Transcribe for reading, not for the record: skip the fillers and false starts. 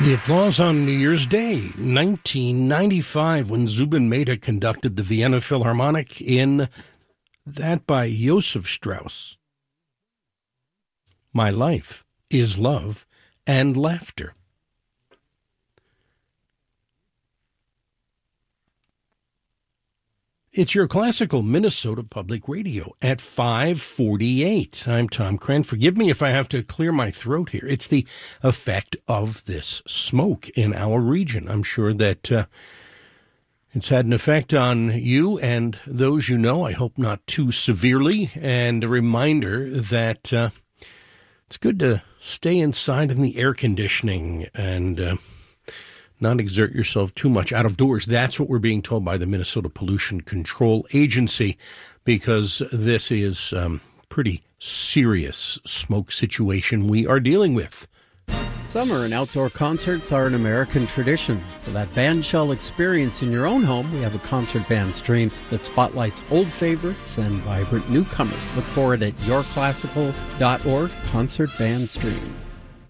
The applause on New Year's Day, 1995, when Zubin Mehta conducted the Vienna Philharmonic in that by Joseph Strauss. My life is love and laughter. It's your classical Minnesota Public Radio at 5:48. I'm Tom Cran. Forgive me if I have to clear my throat here. It's the effect of this smoke in our region. I'm sure that it's had an effect on you and those you know. I hope not too severely. And a reminder that it's good to stay inside in the air conditioning and not exert yourself too much out of doors. That's what we're being told by the Minnesota Pollution Control Agency, because this is pretty serious smoke situation we are dealing with. Summer and outdoor concerts are an American tradition. For that bandshell experience in your own home, we have a concert band stream that spotlights old favorites and vibrant newcomers. Look for it at yourclassical.org, Concert Band Stream.